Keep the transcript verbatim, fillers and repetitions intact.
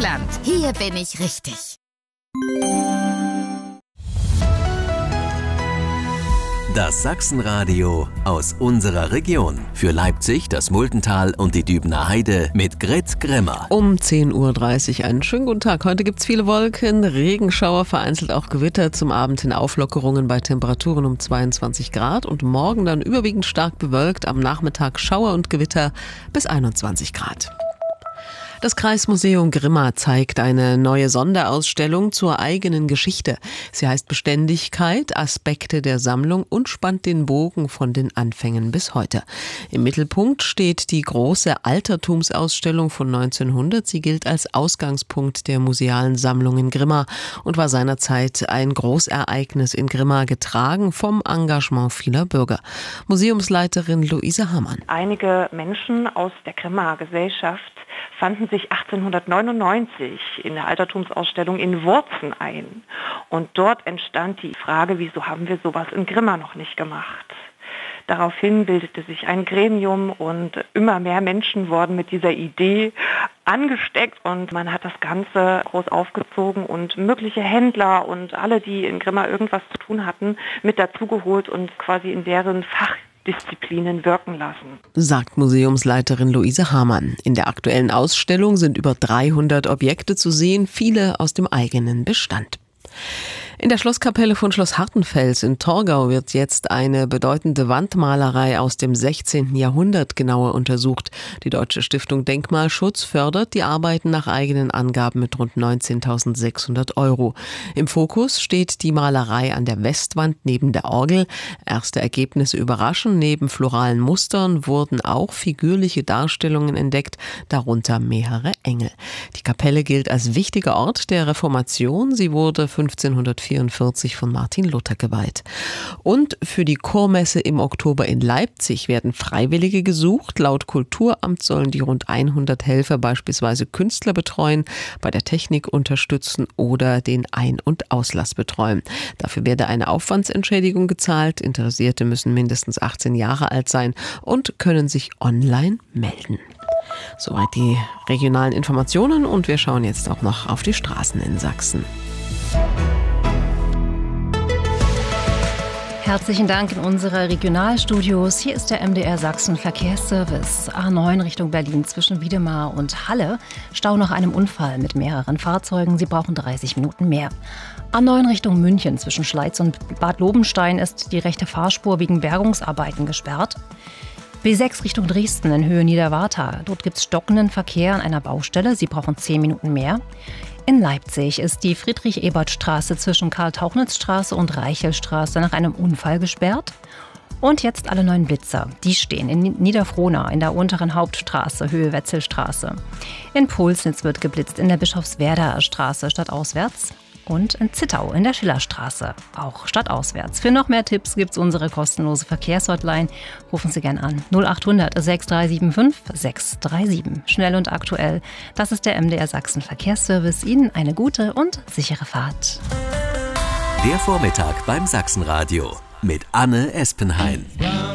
Deutschland. Hier bin ich richtig. Das Sachsenradio aus unserer Region. Für Leipzig, das Multental und die Dübener Heide mit Grit Grimmer. Um zehn Uhr dreißig einen schönen guten Tag. Heute gibt es viele Wolken, Regenschauer, vereinzelt auch Gewitter. Zum Abend hin Auflockerungen bei Temperaturen um zweiundzwanzig Grad. Und morgen dann überwiegend stark bewölkt. Am Nachmittag Schauer und Gewitter bis einundzwanzig Grad. Das Kreismuseum Grimma zeigt eine neue Sonderausstellung zur eigenen Geschichte. Sie heißt Beständigkeit, Aspekte der Sammlung und spannt den Bogen von den Anfängen bis heute. Im Mittelpunkt steht die große Altertumsausstellung von neunzehnhundert. Sie gilt als Ausgangspunkt der musealen Sammlung in Grimma und war seinerzeit ein Großereignis in Grimma, getragen vom Engagement vieler Bürger. Museumsleiterin Luise Hamann. Einige Menschen aus der Grimma Gesellschaft fanden sich achtzehnhundertneunundneunzig in der Altertumsausstellung in Wurzen ein. Und dort entstand die Frage, wieso haben wir sowas in Grimma noch nicht gemacht? Daraufhin bildete sich ein Gremium und immer mehr Menschen wurden mit dieser Idee angesteckt und man hat das Ganze groß aufgezogen und mögliche Händler und alle, die in Grimma irgendwas zu tun hatten, mit dazugeholt und quasi in deren Fach Disziplinen wirken lassen, sagt Museumsleiterin Luise Hamann. In der aktuellen Ausstellung sind über dreihundert Objekte zu sehen, viele aus dem eigenen Bestand. In der Schlosskapelle von Schloss Hartenfels in Torgau wird jetzt eine bedeutende Wandmalerei aus dem sechzehnten Jahrhundert genauer untersucht. Die Deutsche Stiftung Denkmalschutz fördert die Arbeiten nach eigenen Angaben mit rund neunzehntausendsechshundert Euro. Im Fokus steht die Malerei an der Westwand neben der Orgel. Erste Ergebnisse überraschen. Neben floralen Mustern wurden auch figürliche Darstellungen entdeckt, darunter mehrere Engel. Die Kapelle gilt als wichtiger Ort der Reformation. Sie wurde fünfzehnhundertvierundvierzig von Martin Luther geweiht. Und für die Chormesse im Oktober in Leipzig werden Freiwillige gesucht. Laut Kulturamt sollen die rund hundert Helfer beispielsweise Künstler betreuen, bei der Technik unterstützen oder den Ein- und Auslass betreuen. Dafür werde eine Aufwandsentschädigung gezahlt. Interessierte müssen mindestens achtzehn Jahre alt sein und können sich online melden. Soweit die regionalen Informationen und wir schauen jetzt auch noch auf die Straßen in Sachsen. Herzlichen Dank in unsere Regionalstudios. Hier ist der M D R Sachsen Verkehrsservice. A neun Richtung Berlin zwischen Wiedemar und Halle. Stau nach einem Unfall mit mehreren Fahrzeugen. Sie brauchen dreißig Minuten mehr. A neun Richtung München zwischen Schleiz und Bad Lobenstein ist die rechte Fahrspur wegen Bergungsarbeiten gesperrt. B sechs Richtung Dresden in Höhe Niederwarta. Dort gibt es stockenden Verkehr an einer Baustelle. Sie brauchen zehn Minuten mehr. In Leipzig ist die Friedrich-Ebert-Straße zwischen Karl-Tauchnitz-Straße und Reichelstraße nach einem Unfall gesperrt. Und jetzt alle neuen Blitzer. Die stehen in Niederfrohna in der unteren Hauptstraße, Höhe Wetzelstraße. In Pulsnitz wird geblitzt in der Bischofswerder Straße stadtauswärts. Und in Zittau in der Schillerstraße, auch stadtauswärts. Für noch mehr Tipps gibt es unsere kostenlose Verkehrshotline. Rufen Sie gern an null achthundert sechs drei sieben fünf sechs drei sieben. Schnell und aktuell. Das ist der M D R Sachsen Verkehrsservice. Ihnen eine gute und sichere Fahrt. Der Vormittag beim Sachsenradio mit Anne Espenhain.